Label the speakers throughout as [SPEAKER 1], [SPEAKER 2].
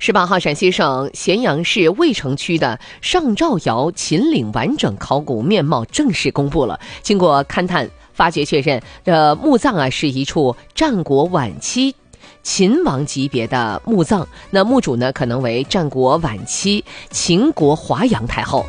[SPEAKER 1] 18号，陕西省咸阳市渭城区的上赵窑秦岭完整考古面貌正式公布了。经过勘探发掘确认，墓葬是一处战国晚期秦王级别的墓葬，那墓主呢可能为战国晚期秦国华阳太后。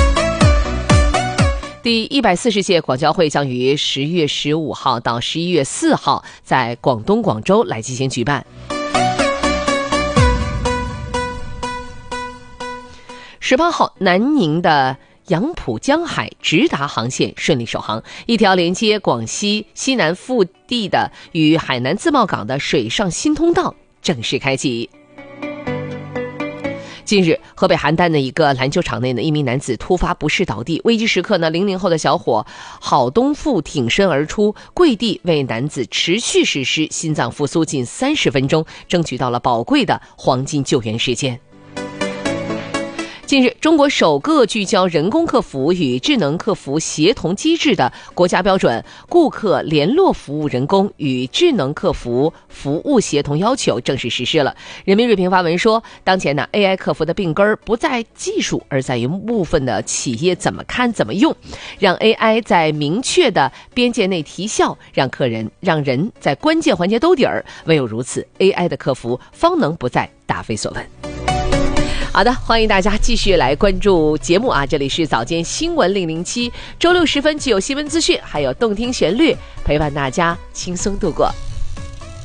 [SPEAKER 1] 第140届广交会将于10月15号到11月4号在广东广州来进行举办。18号，南宁的杨浦江海直达航线顺利首航，一条连接广西西南腹地的与海南自贸港的水上新通道正式开启。近日，河北邯郸的一个篮球场内一名男子突发不适倒地，危机时刻00后的小伙郝东富挺身而出，跪地为男子持续实施心脏复苏近30分钟，争取到了宝贵的黄金救援时间。近日，中国首个聚焦人工客服与智能客服协同机制的国家标准《顾客联络服务人工与智能客服服务协同要求》正式实施了。人民日评发文说，当前AI 客服的病根不在技术，而在于部分的企业怎么看怎么用，让 AI 在明确的边界内提效，让人在关键环节兜底儿，唯有如此 AI 的客服方能不再答非所问。好的，欢迎大家继续来关注节目这里是早间新闻007，周6时分既有新闻资讯，还有动听旋律陪伴大家轻松度过。